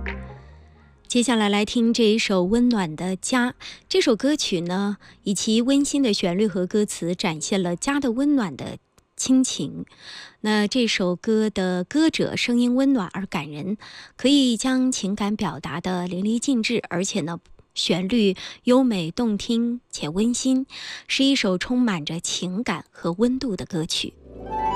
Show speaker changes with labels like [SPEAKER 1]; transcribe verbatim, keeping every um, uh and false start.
[SPEAKER 1] 接下来来听这一首温暖的家。这首歌曲呢，以其温馨的旋律和歌词，展现了家的温暖的亲情。那这首歌的歌者声音温暖而感人，可以将情感表达得淋漓尽致，而且呢，旋律优美动听且温馨，是一首充满着情感和温度的歌曲。